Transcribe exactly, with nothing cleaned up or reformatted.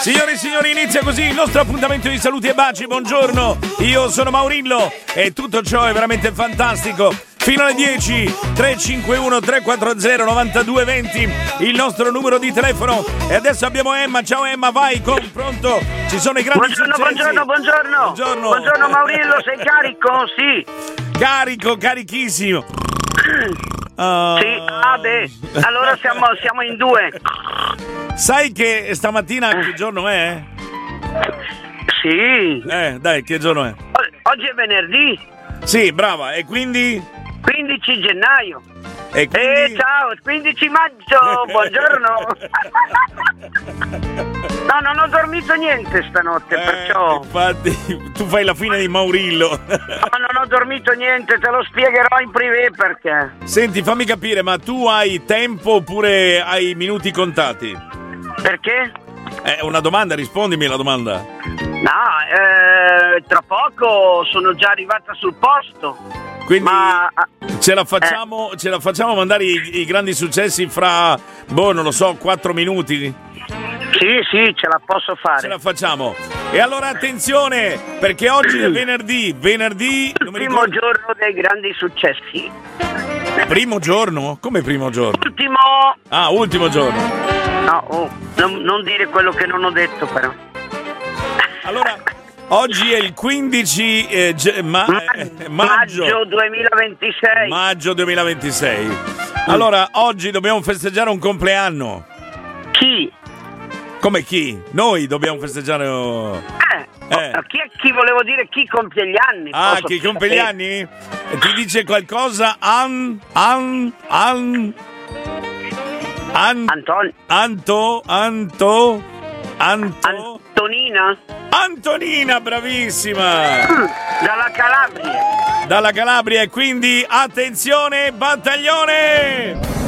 Signori e signori, inizia così il nostro appuntamento di saluti e baci. Buongiorno, io sono Maurillo e tutto ciò è veramente fantastico. Fino alle dieci, tre cinque uno tre quattro zero nove due due zero, il nostro numero di telefono. E adesso abbiamo Emma. Ciao Emma, vai con pronto. Ci sono i grandi buongiorno, successi. Buongiorno, buongiorno. Buongiorno. Buongiorno Maurillo, sei carico? Sì. Carico, carichissimo. Uh... Sì, ah beh, allora siamo, siamo in due. Sai che stamattina che giorno è? Sì. Eh, dai, che giorno è? O- oggi è venerdì. Sì, brava, e quindi? quindici gennaio. E quindi? Eh, ciao, quindici maggio, buongiorno. No, non ho dormito niente stanotte, Eh, perciò... infatti, tu fai la fine di Maurillo. No, non ho dormito niente, te lo spiegherò in privé perché. Senti, fammi capire, ma tu hai tempo oppure hai minuti contati? Perché? È una domanda, rispondimi la domanda. No, eh, tra poco sono già arrivata sul posto. Quindi Ma... ce la facciamo, eh. ce la facciamo mandare i, i grandi successi fra, boh, non lo so, quattro minuti? Sì, sì, ce la posso fare. Ce la facciamo. E allora attenzione, perché oggi è venerdì, venerdì... Il primo giorno dei grandi successi. Primo giorno? Come primo giorno? Ultimo... Ah, ultimo giorno. No, oh, non, non dire quello che non ho detto però. Allora, oggi è il quindici eh, ge- ma- eh, maggio. Maggio duemilaventisei. Maggio duemilaventisei. Allora, oggi dobbiamo festeggiare un compleanno. Chi? Come chi? Noi dobbiamo festeggiare... Oh. Eh, eh. Chi, chi volevo dire chi compie gli anni? Ah, chi compie gli anni? Ti dice qualcosa? An... An... An... An... Antonio. Anto... Anto... Anto... Antonina? Antonina, bravissima! Dalla Calabria. Dalla Calabria, e quindi attenzione, battaglione!